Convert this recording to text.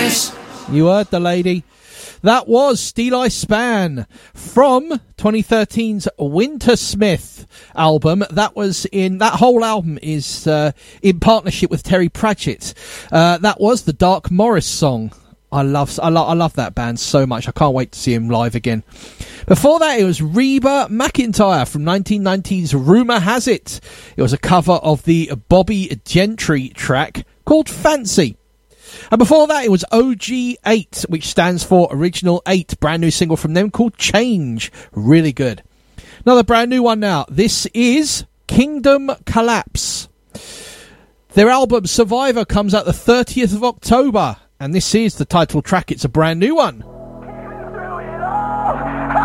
You heard the lady. That was Steeleye Span from 2013's Wintersmith album. That whole album is in partnership with Terry Pratchett. That was the Dark Morris song. I love that band so much. I can't wait to see him live again. Before that, it was Reba McEntire from 1990's Rumour Has It. It was a cover of the Bobby Gentry track called Fancy. And before that, it was OG8, which stands for Original 8, brand new single from them called Change. Really good. Another brand new one now. This is Kingdom Collapse. Their album Survivor comes out the 30th of October, and this is the title track. It's a brand new one.